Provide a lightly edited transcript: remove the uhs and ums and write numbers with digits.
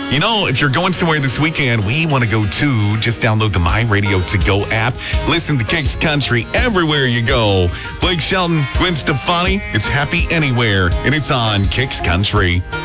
You know, if you're going somewhere this weekend, we want to go too. Just download the My Radio To Go app. Listen to Kicks Country everywhere you go. Blake Shelton, Gwen Stefani, it's Happy Anywhere, and it's on Kicks Country.